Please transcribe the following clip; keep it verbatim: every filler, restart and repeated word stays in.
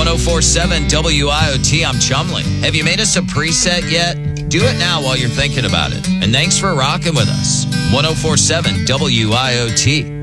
oh four point seven W I O T, I'm Chumley. Have you made us a preset yet? Do it now while you're thinking about it. And thanks for rocking with us. one oh four point seven W I O T.